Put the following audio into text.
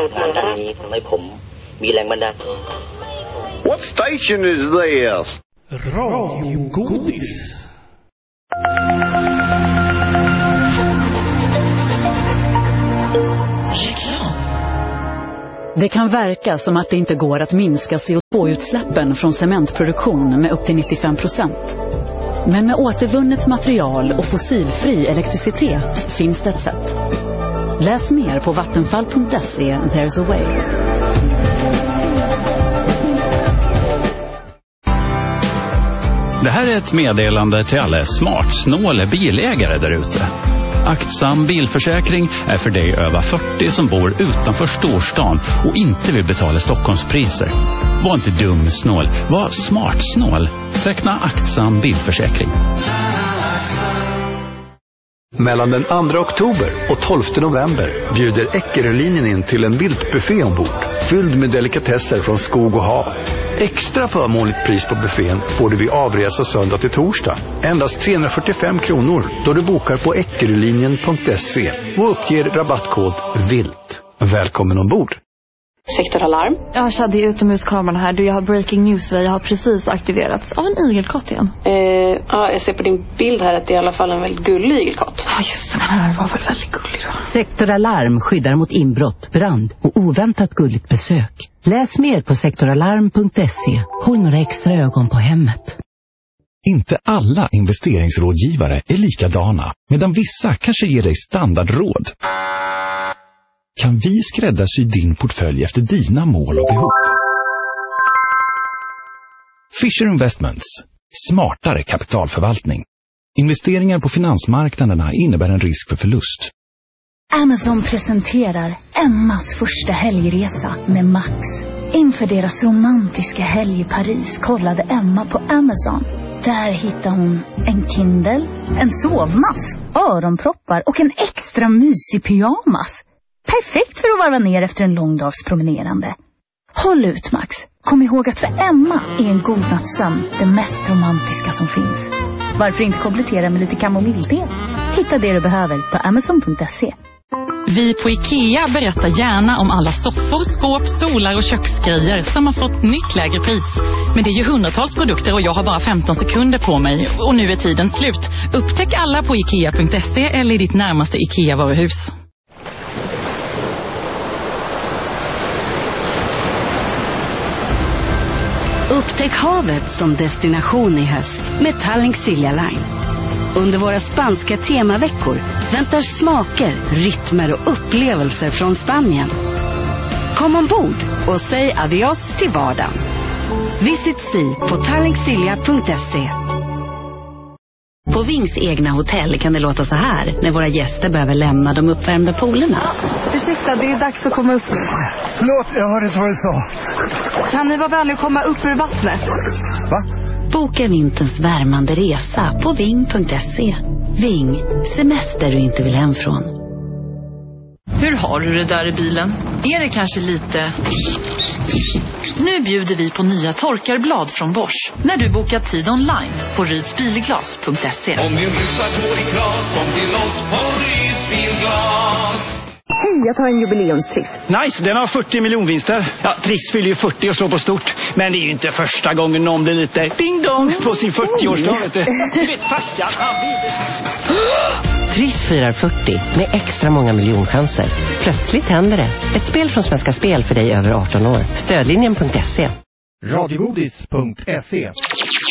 ดังนี้ทำให้ผมมีแรงบันดาล What station is this? Radio Godis. Det kan verka som att det inte går att minska CO2-utsläppen från cementproduktion med upp till 95%. Men med återvunnet material och fossilfri elektricitet finns det ett sätt. Läs mer på vattenfall.se. There's a way. Det här är ett meddelande till alla smartsnåla bilägare där ute. Aktsam bilförsäkring är för dig över 40 som bor utanför storstan och inte vill betala Stockholmspriser. Var inte dum snål, var smart snål. Teckna aktsam bilförsäkring. Mellan den 2 oktober och 12 november bjuder Eckerölinjen in till en viltbuffé ombord, fylld med delikatesser från skog och hav. Extra förmånligt pris på buffén får du vid avresa söndag till torsdag. Endast 345 kronor då du bokar på eckerölinjen.se och uppger rabattkod VILT. Välkommen ombord! Sektoralarm. Jag hade utomhuskameran här. Jag har breaking news. Jag har precis aktiverats av en igelkott igen. Ja, jag ser på din bild här att det är i alla fall en väldigt gullig igelkott. Ja, just den här var väl väldigt gullig då. Sektoralarm skyddar mot inbrott, brand och oväntat gulligt besök. Läs mer på sektoralarm.se. Håll några extra ögon på hemmet. Inte alla investeringsrådgivare är likadana, medan vissa kanske ger dig standardråd. Kan vi skräddarsy din portfölj efter dina mål och behov? Fisher Investments. Smartare kapitalförvaltning. Investeringar på finansmarknaderna innebär en risk för förlust. Amazon presenterar Emmas första helgresa med Max. Inför deras romantiska helg i Paris kollade Emma på Amazon. Där hittade hon en Kindle, en sovmask, öronproppar och en extra mysig pyjamas. Perfekt för att varva ner efter en lång dags promenerande. Håll ut, Max. Kom ihåg att för Emma är en god nattsömn det mest romantiska som finns. Varför inte komplettera med lite kamomillte? Hitta det du behöver på amazon.se. Vi på IKEA berättar gärna om alla soffor, skåp, stolar och köksgrejer som har fått nytt lägre pris. Men det är ju hundratals produkter och jag har bara 15 sekunder på mig. Och nu är tiden slut. Upptäck alla på ikea.se eller i ditt närmaste IKEA-varuhus. Upptäck havet som destination i höst med Tallink Silja Line. Under våra spanska temaveckor väntar smaker, rytmer och upplevelser från Spanien. Kom ombord och säg adios till vardagen. Visit Sea på tallinksilja.se. På Vings egna hotell kan det låta så här när våra gäster behöver lämna de uppvärmda poolerna. Ursäkta, det är dags att komma upp nu. Förlåt, jag hörde inte vad du sa. Kan ni vara vänliga att komma upp ur vattnet? Va? Boka vinterns värmande resa på ving.se. Ving, semester du inte vill hem från. Hur har du det där i bilen? Är det kanske lite... Nu bjuder vi på nya torkarblad från Bosch. När du bokar tid online på rydsbilglas.se. Om din rusa går i kras, kom till oss på Rydsbilglas. Hej, jag tar en jubileumstriss. Nice, den har 40 miljonvinster. Ja, Triss fyller ju 40 och slår på stort. Men det är ju inte första gången någon blir lite ding-dong på sin 40-årsdag. Du vet, farsan, han vill... Triss firar 40 med extra många miljonchanser. Plötsligt händer det. Ett spel från Svenska Spel för dig över 18 år. Stödlinjen.se. Radiogodis.se.